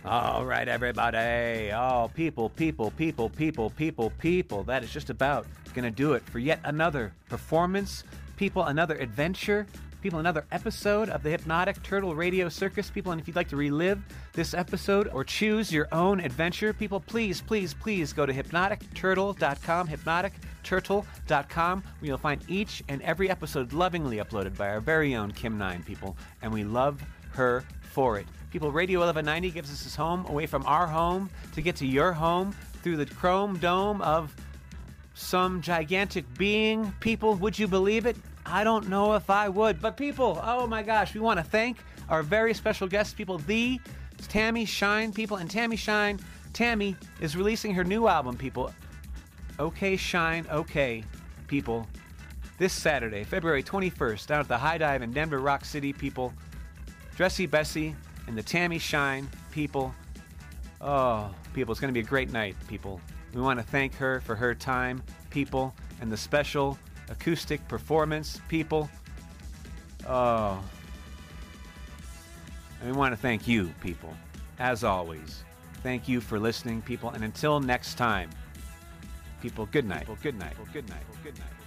All right, everybody. Oh, people. That is just about going to do it for yet another performance. People, another adventure. People, another episode of the Hypnotic Turtle Radio Circus. People, and if you'd like to relive this episode or choose your own adventure, people, please go to hypnoticturtle.com, hypnoticturtle.com, where you'll find each and every episode lovingly uploaded by our very own Kim Nine, people, and we love her for it. People, Radio 1190 gives us his home away from our home to get to your home through the chrome dome of some gigantic being. People, would you believe it? I don't know if I would, but people, oh my gosh, we want to thank our very special guest, people, the Tammy Shine, people, and Tammy is releasing her new album, people, Okay Shine, Okay, people, this Saturday, February 21st, down at the High Dive in Denver Rock City, people. Dressy Bessie and the Tammy Shine, people. Oh, people, it's going to be a great night, people. We want to thank her for her time, people, and the special acoustic performance, people. Oh. And we want to thank you, people, as always. Thank you for listening, people, and until next time, people, good night. Good night. Good night. Good night.